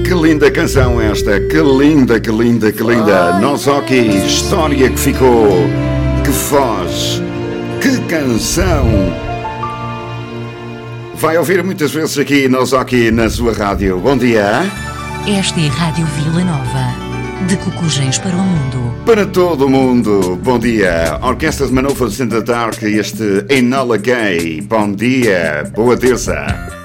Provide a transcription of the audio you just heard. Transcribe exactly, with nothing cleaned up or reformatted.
Que linda canção esta, que linda, que linda, que linda. Nós aqui, história que ficou, que voz, que canção. Vai ouvir muitas vezes aqui, nós aqui na sua rádio. Bom dia. Esta é a Rádio Vila Nova, de Cocujens para o mundo. Para todo o mundo, bom dia. Orquestra de Manova Centro Dark, este Enola Gay. Bom dia, boa terça.